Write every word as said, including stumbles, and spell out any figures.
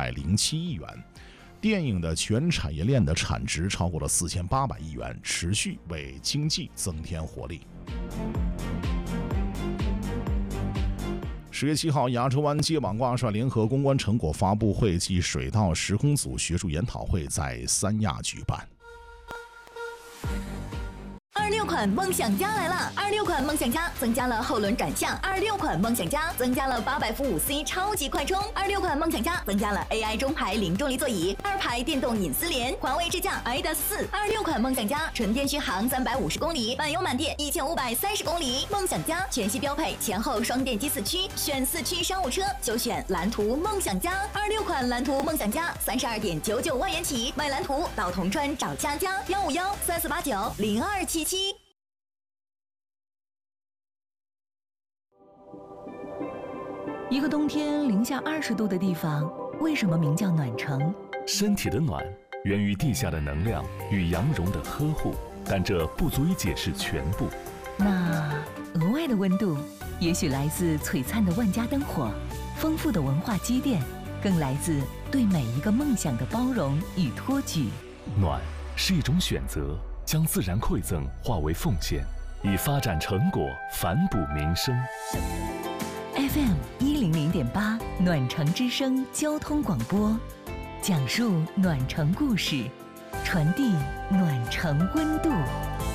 百零七亿元。电影的全产业链的产值超过了四千八百亿元，持续为经济增添活力。十月七号，亚洲湾接网挂帅联合攻关成果发布会暨水稻时空组学术研讨会在三亚举办。 二六款梦想家来了！二六款梦想家增加了后轮转向，二六款梦想家增加了八百伏五 C 超级快充，二六款梦想家增加了 A I 中排零重力座椅，二排电动隐私联，环卫支架 I D A 四。二六款梦想家纯电续航三百五十公里，满油满电一千五百三十公里。梦想家全系标配前后双电机四驱，选四驱商务车就选蓝图梦想家。二六款蓝图梦想家三十二点九九万元起，买蓝图到铜川找佳佳，幺五幺三四八九零二七七。 一个冬天零下二十度的地方，为什么名叫暖城？ 身体的暖源于地下的能量与羊绒的呵护，但这不足以解释全部。 那额外的温度，也许来自璀璨的万家灯火，丰富的文化积淀，更来自对每一个梦想的包容与托举。 暖是一种选择，将自然馈赠化为奉献，以发展成果反哺民生。 F M 一零零点八暖城之声交通广播，讲述暖城故事，传递暖城温度。